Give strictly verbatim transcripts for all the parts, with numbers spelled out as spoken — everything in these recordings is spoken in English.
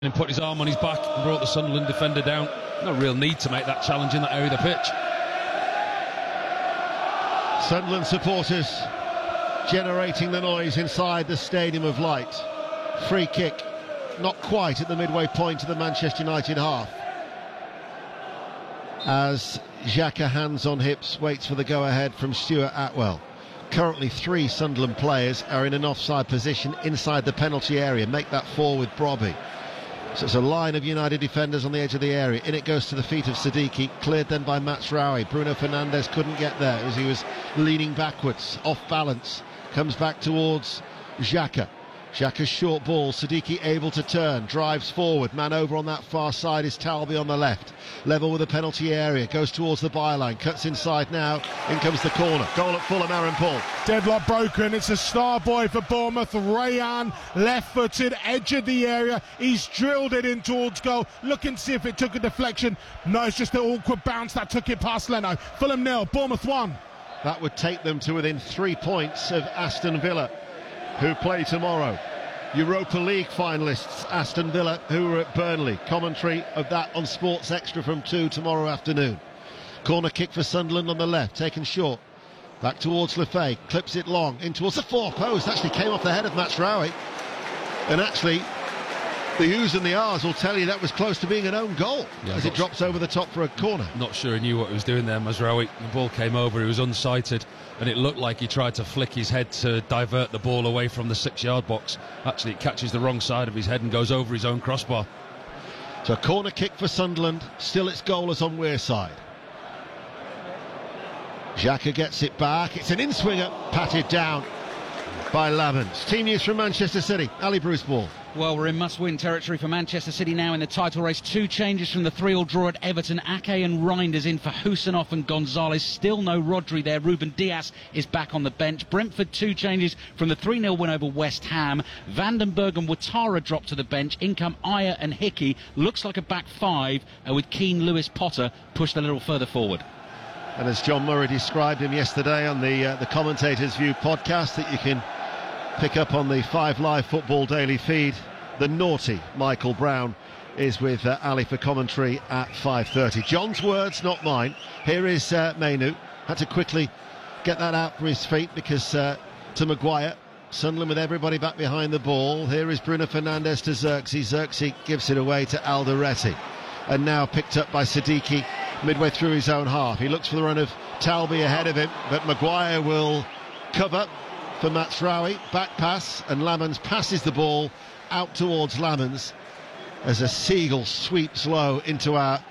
and put his arm on his back and brought the Sunderland defender down. No real need to make that challenge in that area of the pitch. Sunderland supporters generating the noise inside the Stadium of Light. Free kick, not quite at the midway point of the Manchester United half, as Xhaka, hands on hips, waits for the go-ahead from Stuart Atwell. Currently three Sunderland players are in an offside position inside the penalty area. Make that four with Brobby. So it's a line of United defenders on the edge of the area. In it goes to the feet of Siddiqui, cleared then by Mazraoui. Bruno Fernandes couldn't get there as he was leaning backwards, off balance. Comes back towards Xhaka. Xhaka's short ball, Siddiqui able to turn, drives forward, man over on that far side is Talby on the left, level with the penalty area, goes towards the byline, cuts inside now, in comes the corner, goal at Fulham, Aaron Paul. Deadlock broken, it's a star boy for Bournemouth, Rayan, left-footed, edge of the area, he's drilled it in towards goal, look and see if it took a deflection, no, it's just an awkward bounce that took it past Leno. Fulham nil, Bournemouth one. That would take them to within three points of Aston Villa, who play tomorrow. Europa League finalists Aston Villa, who are at Burnley. Commentary of that on Sports Extra from two tomorrow afternoon. Corner kick for Sunderland on the left, taken short. Back towards Lefay, clips it long, in towards the far post. Actually came off the head of Mazraoui. And actually, the U's and the R's will tell you that was close to being an own goal, yeah, as it drops over the top for a corner. Not sure he knew what he was doing there, Mazraoui. The ball came over, he was unsighted, and it looked like he tried to flick his head to divert the ball away from the six-yard box. Actually, it catches the wrong side of his head and goes over his own crossbar. So, corner kick for Sunderland. Still its goalless on Wearside. Xhaka gets it back. It's an in-swinger, patted down by Lamens. Team news from Manchester City. Ali Bruce Ball. Well, we're in must-win territory for Manchester City now in the title race. Two changes from the three-all draw at Everton. Ake and Reinders in for Husanoff and Gonzalez. Still no Rodri there. Ruben Dias is back on the bench. Brentford, two changes from the three nil win over West Ham. Vandenberg and Ouattara drop to the bench. In come Ayer and Hickey. Looks like a back five uh, with Keane, Lewis, Potter pushed a little further forward. And as John Murray described him yesterday on the uh, the Commentators View podcast that you can pick up on the Five Live Football Daily feed, the naughty Michael Brown is with uh, Ali for commentary at five thirty. John's words, not mine. Here is uh, Mainoo. Had to quickly get that out from his feet because uh, to Maguire. Sunderland with everybody back behind the ball. Here is Bruno Fernandes to Xerxes. Xerxes gives it away to Alderete. And now picked up by Siddiqui midway through his own half. He looks for the run of Talby ahead of him, but Maguire will cover for Mazraoui. Back pass, and Lamens passes the ball out towards Lamens as a seagull sweeps low into our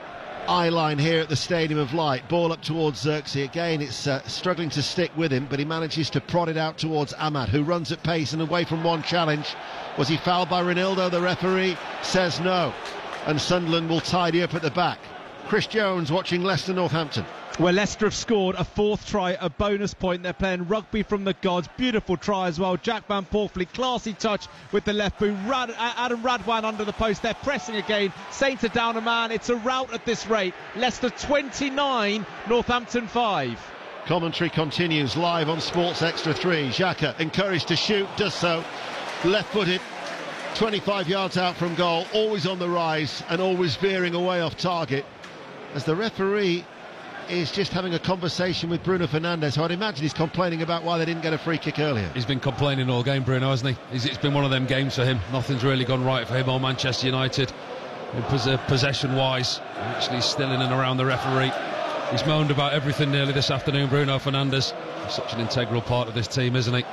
eye line here at the Stadium of Light. Ball up towards Xerxes. Again, it's uh, struggling to stick with him, but he manages to prod it out towards Ahmad, who runs at pace and away from one challenge. Was he fouled by Ronaldo? The referee says no, and Sunderland will tidy up at the back. Chris Jones watching Leicester Northampton. Well, Leicester have scored a fourth try, a bonus point. They're playing rugby from the gods. Beautiful try as well. Jack Van Porthley, classy touch with the left boot. Rad- Adam Radwan under the post. They're pressing again. Saints are down a man. It's a rout at this rate. Leicester twenty-nine, Northampton five. Commentary continues live on Sports Extra three. Xhaka encouraged to shoot, does so. Left-footed, twenty-five yards out from goal. Always on the rise and always veering away off target, as the referee is just having a conversation with Bruno Fernandes, who I'd imagine he's complaining about why they didn't get a free kick earlier. He's been complaining all game, Bruno, hasn't he? He's, it's been one of them games for him. Nothing's really gone right for him or Manchester United. In pos- possession-wise, actually still in and around the referee. He's moaned about everything nearly this afternoon, Bruno Fernandes. He's such an integral part of this team, isn't he?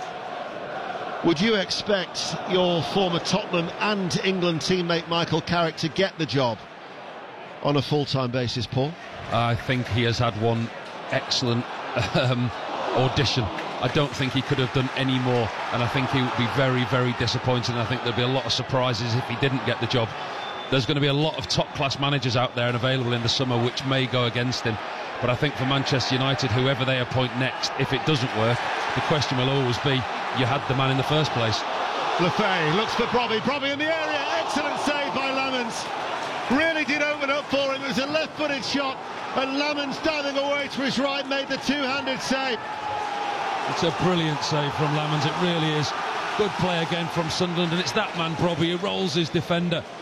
Would you expect your former Tottenham and England teammate Michael Carrick to get the job on a full-time basis, Paul? I think he has had one excellent um, audition. I don't think he could have done any more, and I think he would be very, very disappointed, and I think there'll be a lot of surprises if he didn't get the job. There's going to be a lot of top-class managers out there and available in the summer which may go against him, but I think for Manchester United, whoever they appoint next, if it doesn't work, the question will always be, you had the man in the first place. Lefay looks for Brobby, Brobby in the area, excellent save by Lamens. Really did open up for him. It was a left-footed shot, and Lamens diving away to his right made the two-handed save. It's a brilliant save from Lamens, it really is. Good play again from Sunderland, and it's that man, Brobby, who rolls his defender